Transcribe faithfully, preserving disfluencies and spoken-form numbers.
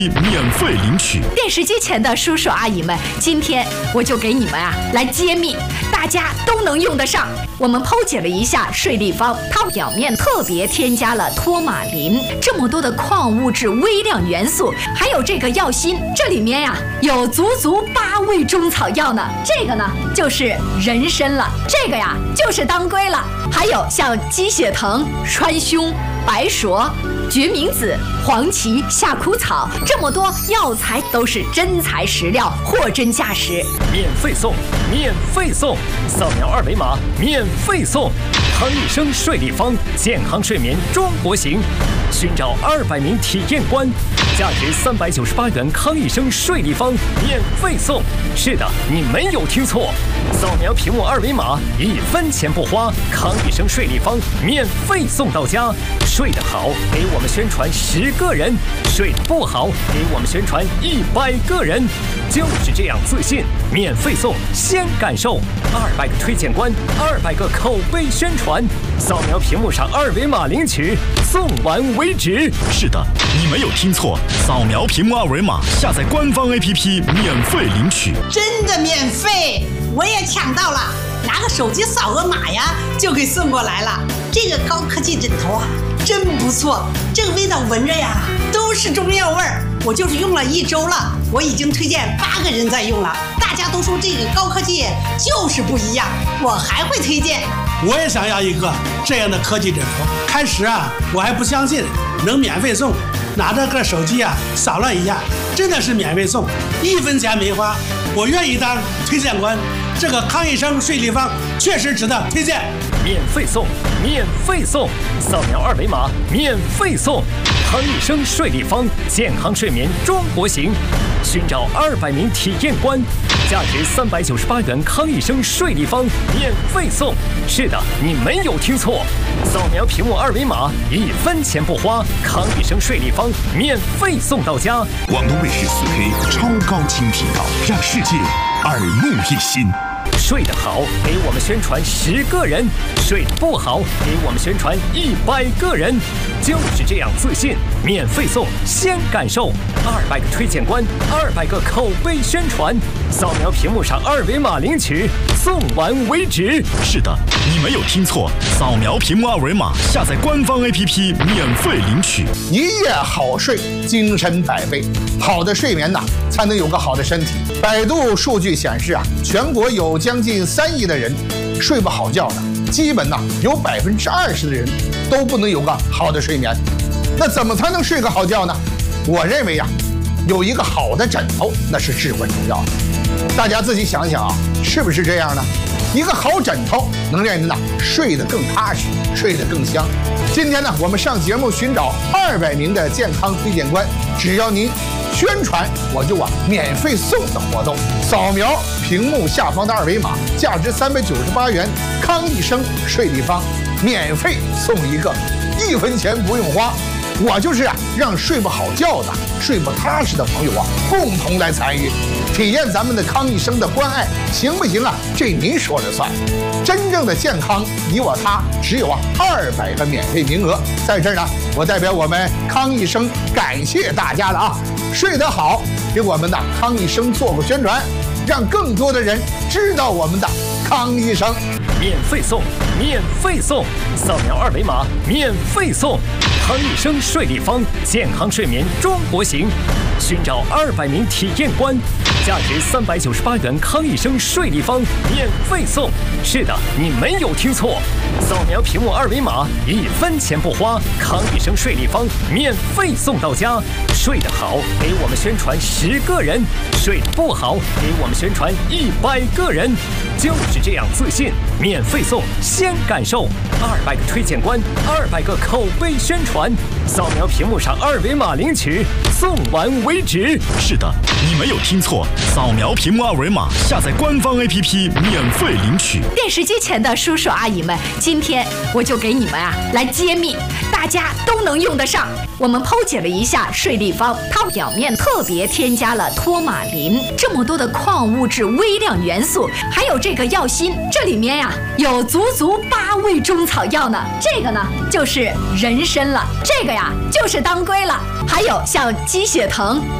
免费领取。 电视机前的叔叔阿姨们，今天我就给你们啊来揭秘，大家都能用得上。我们剖解了一下睡立方，它表面特别添加了托马林，这么多的矿物质、微量元素，还有这个药锌，这里面呀、啊、有足足八味中草药呢。这个呢就是人参了，这个呀就是当归了，还有像鸡血藤、川芎、白术、决明子、黄芪、夏枯草，这么多药材都是真材实料，货真价实。 免费送，免费送，扫描二维码免费送。康益生睡立方，健康睡眠中国行。寻找二百名体验官，价值三百九十八元康益生睡立方免费送。是的，你没有听错，扫描屏幕二维码，一分钱不花，康益生睡立方免费送到家。睡得好，给我们宣传十个人；睡得不好，给我们宣传一百个人。就是这样自信，免费送，先感受。二百个推荐官，二百个口碑宣传，扫描屏幕上二维码领取，送完为止。 是的，你没有听错，扫描屏幕二维码，下载官方 A P P 免费领取。 真的免费，我也抢到了，拿个手机扫个码呀，就给送过来了。这个高科技枕头啊，真不错，这个味道闻着呀，都是中药味儿。我就是用了一周了，我已经推荐八个人在用了，大家都说这个高科技就是不一样，我还会推荐。 我也想要一个这样的科技枕头。开始啊，我还不相信能免费送，拿着个手机啊扫了一下，真的是免费送，一分钱没花，我愿意当推荐官。这个康益生睡立方确实值得推荐。 免费送，免费送，扫描二维码免费送。康益生睡立方，健康睡眠中国行。寻找二百名体验官，价值三百九十八元康益生睡立方免费送。是的，你没有听错，扫描屏幕二维码，一分钱不花，康益生睡立方免费送到家。 广东卫视四 K 超高清频道，让世界耳目一新。 睡得好，给我们宣传十个人；睡得不好，给我们宣传一百个人。就是这样自信，免费送，先感受。二百个推荐官，二百个口碑宣传，扫描屏幕上二维码领取，送完为止。 是的，你没有听错，扫描屏幕二维码，下载官方 A P P 免费领取。 一夜好睡，精神百倍。好的睡眠呐，才能有个好的身体。百度数据显示啊，全国有将近三亿的人睡不好觉的，基本呐有百分之二十的人都不能有个好的睡眠。那怎么才能睡个好觉呢？我认为呀、啊，有一个好的枕头那是至关重要的。大家自己想想啊，是不是这样呢？一个好枕头能让人呐睡得更踏实，睡得更香。今天呢，我们上节目寻找二百名的健康推荐官，只要您宣传，我就啊免费送的活动。扫描屏幕下方的二维码，价值三百九十八元康益生睡立方，免费送一个，一分钱不用花。我就是啊，让睡不好觉的、睡不踏实的朋友啊，共同来参与，体验咱们的康益生的关爱，行不行啊？这您说了算。真正的健康，你我他，只有啊二百个免费名额。在这儿呢，我代表我们康益生感谢大家了啊！睡得好，给我们的康益生做个宣传，让更多的人知道我们的康益生。 免费送，免费送，扫描二维码免费送。康益生睡立方，健康睡眠中国行。寻找二百名体验官，价值三百九十八元康益生睡立方免费送。是的，你没有听错，扫描屏幕二维码，一分钱不花，康益生睡立方免费送到家。睡得好，给我们宣传十个人；睡得不好，给我们宣传一百个人。就是这样自信，免费送，先感受。二百个推荐官，二百个口碑宣传，扫描屏幕上二维码领取，送完为止。 是的，你没有听错，扫描屏幕二维码，下载官方 A P P 免费领取。 电视机前的叔叔阿姨们，今天我就给你们啊来揭秘，大家都能用得上。我们剖解了一下睡立方，它表面特别添加了托马林，这么多的矿物质、微量元素，还有这个药锌，这里面呀有足足八味中草药呢。这个呢就是人参了，这个呀呀就是当归了。还有像鸡血藤、